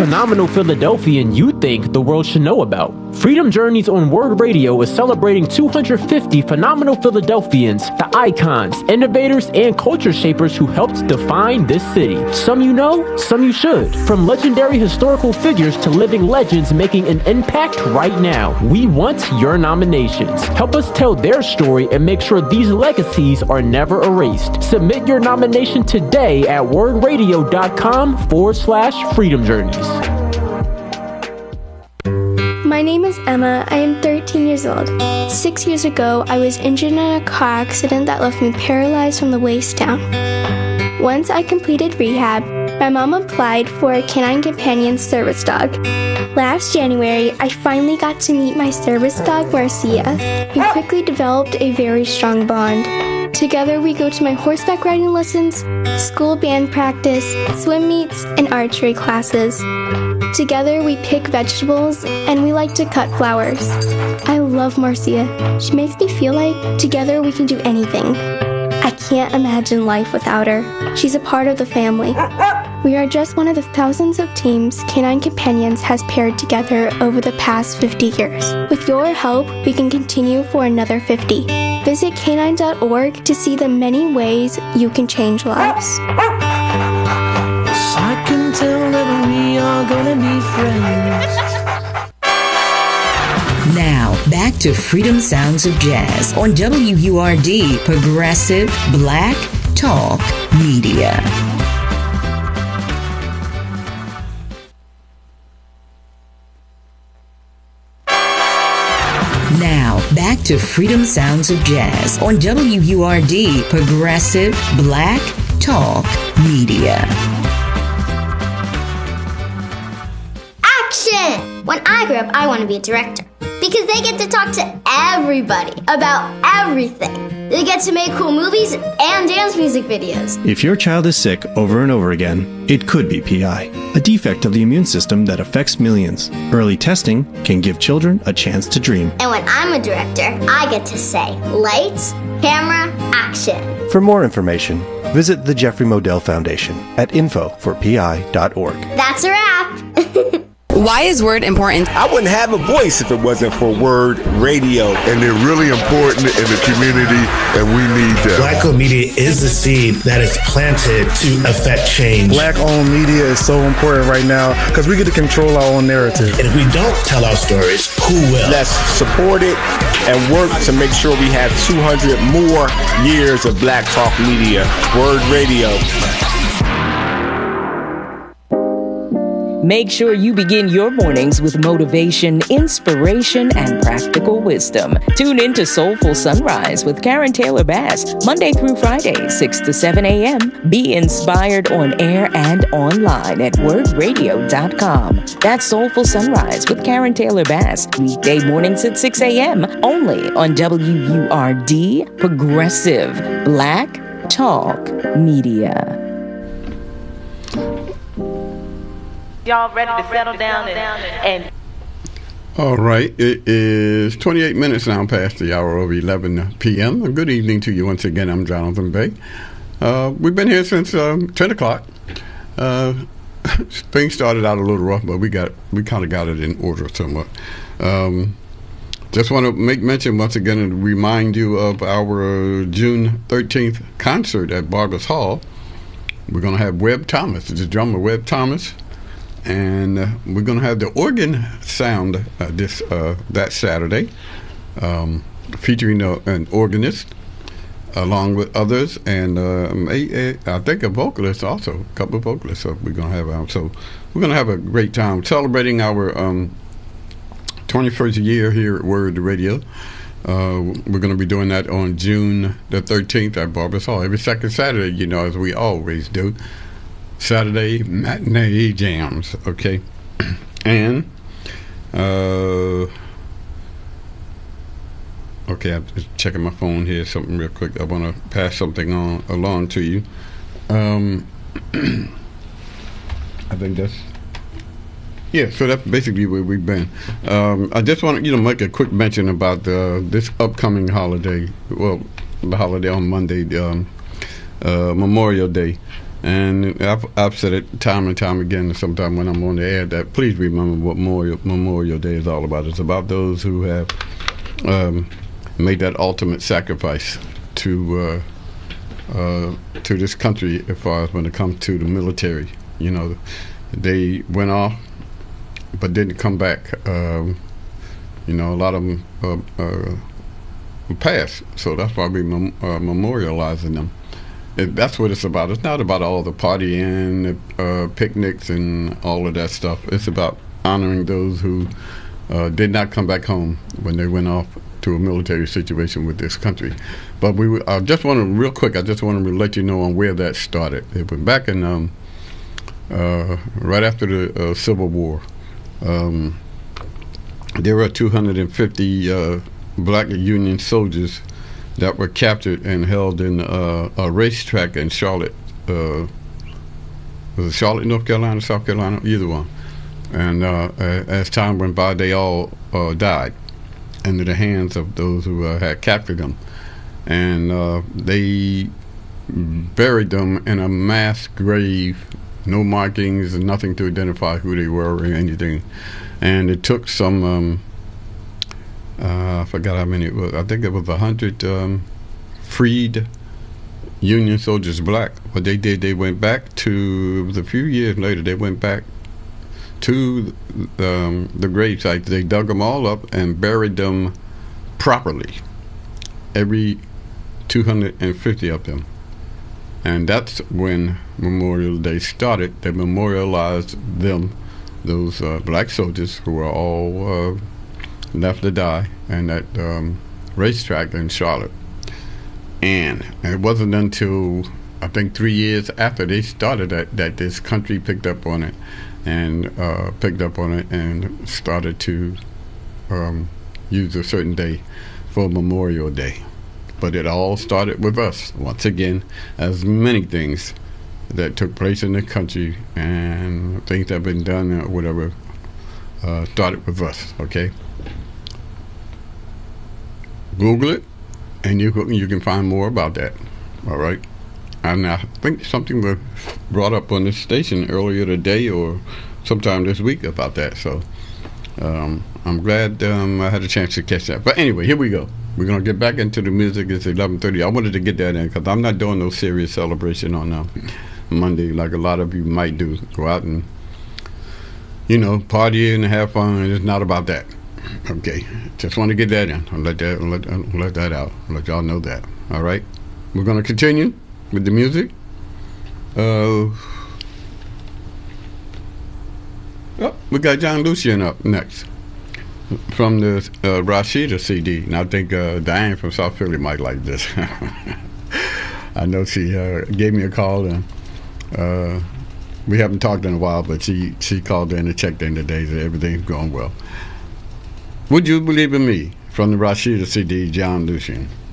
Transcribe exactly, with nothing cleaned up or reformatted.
phenomenal Philadelphian you think the world should know about? Freedom Journeys on Word Radio is celebrating two hundred fifty phenomenal Philadelphians, the icons, innovators, and culture shapers who helped define this city. Some you know, some you should. From legendary historical figures to living legends making an impact right now. We want your nominations. Help us tell their story and make sure these legacies are never erased. Submit your nomination today at wordradio.com forward slash Freedom Journeys. My name is Emma. I am thirteen years old. Six years ago, I was injured in a car accident that left me paralyzed from the waist down. Once I completed rehab, my mom applied for a Canine Companion service dog. Last January, I finally got to meet my service dog, Marcia. We quickly developed a very strong bond. Together, we go to my horseback riding lessons, school band practice, swim meets, and archery classes. Together, we pick vegetables, and we like to cut flowers. I love Marcia. She makes me feel like together we can do anything. I can't imagine life without her. She's a part of the family. We are just one of the thousands of teams Canine Companions has paired together over the past fifty years. With your help, we can continue for another fifty. Visit canine dot org to see the many ways you can change lives. I can tell that we are gonna be friends. Now, back to Freedom Sounds of Jazz on W U R D, Progressive Black Talk Media. Now, back to Freedom Sounds of Jazz on W U R D, Progressive Black Talk Media. Action! When I grow up, I want to be a director because they get to talk to everybody about everything. They get to make cool movies and dance music videos. If your child is sick over and over again, it could be P I, a defect of the immune system that affects millions. Early testing can give children a chance to dream. And when I'm a director, I get to say, lights, camera, action. For more information, visit the Jeffrey Modell Foundation at info for p i dot org. That's a wrap. Why is Word important? I wouldn't have a voice if it wasn't for Word Radio. And they're really important in the community, and we need them. Black-owned media is the seed that is planted to affect change. Black-owned media is so important right now because we get to control our own narrative. And if we don't tell our stories, who will? Let's support it and work to make sure we have two hundred more years of Black Talk Media. Word Radio. Make sure you begin your mornings with motivation, inspiration, and practical wisdom. Tune in to Soulful Sunrise with Karen Taylor Bass, Monday through Friday, six to seven a.m. Be inspired on air and online at word radio dot com. That's Soulful Sunrise with Karen Taylor Bass, weekday mornings at six a.m. only on W U R D, Progressive Black Talk Media. Y'all ready to settle down and, and all right, it is twenty-eight minutes now past the hour of eleven p.m. Good evening to you once again. I'm Jonathan Bay. Uh, we've been here since um, ten o'clock. Uh, things started out a little rough, but we got we kind of got it in order somewhat. Um, just want to make mention once again and remind you of our June thirteenth concert at Vargas Hall. We're going to have Webb Thomas, the drummer Webb Thomas. And uh, we're going to have the organ sound uh, this uh, that Saturday, um, featuring a, an organist along with others, and uh, a, a, I think a vocalist also, a couple of vocalists. So we're going to have um, so we're going to have a great time celebrating our um, twenty-first year here at Word Radio. Uh, we're going to be doing that on June the thirteenth at Vargas Hall every second Saturday, you know, as we always do. Saturday matinee jams, okay? And, uh, okay, I'm just checking my phone here, something real quick. I want to pass something on along to you. Um, I think that's, yeah, so that's basically where we've been. Um, I just want to, you know, make a quick mention about uh, this upcoming holiday, well, the holiday on Monday, um, uh, Memorial Day. And I've, I've said it time and time again, sometime when I'm on the air, that please remember what Memorial, Memorial Day is all about. It's about those who have um, made that ultimate sacrifice to uh, uh, to this country as far as when it comes to the military. You know, they went off but didn't come back. Um, you know, a lot of them uh, uh, passed, so that's why we're mem- uh, memorializing them. It, that's what it's about. It's not about all the partying, the uh, picnics, and all of that stuff. It's about honoring those who uh, did not come back home when they went off to a military situation with this country. But we, I just want to, real quick, I just want to let you know on where that started. It was back in, um, uh, right after the uh, Civil War. Um, there were two hundred fifty uh, black Union soldiers that were captured and held in uh, a racetrack in Charlotte. Uh, was it Charlotte, North Carolina, South Carolina? Either one. And uh, as time went by, they all uh, died into the hands of those who uh, had captured them. And uh, they buried them in a mass grave, no markings, nothing to identify who they were or anything. And it took some... Um, Uh, I forgot how many it was. I think it was a hundred um, freed Union soldiers, black. What they did, they went back to, it was a few years later, they went back to um, the grave sites. They dug them all up and buried them properly. Every two hundred fifty of them. And that's when Memorial Day started. They memorialized them, those uh, black soldiers who were all... Uh, left to die in that um, racetrack in Charlotte. And it wasn't until I think three years after they started that that this country picked up on it and uh, picked up on it and started to um, use a certain day for Memorial Day. But it all started with us. Once again, as many things that took place in the country and things that have been done or whatever uh, started with us, okay? Google it, and you you can find more about that. All right, and I think something was brought up on this station earlier today or sometime this week about that. So um, I'm glad um, I had a chance to catch that. But anyway, here we go. We're gonna get back into the music. It's eleven thirty. I wanted to get that in because I'm not doing no serious celebration on uh, Monday like a lot of you might do. Go out and you know party and have fun. It's not about that. Okay, just want to get that in. I'll let that let, I'll let that out. I'll let y'all know that. All right, we're gonna continue with the music. Uh, oh, we got John Lucien up next from the uh, Rashida C D, and I think uh, Diane from South Philly might like this. I know she uh, gave me a call, and uh, we haven't talked in a while, but she she called in and checked in today, so everything's going well. Would you believe in me? From the Rashida C D, John Lucien.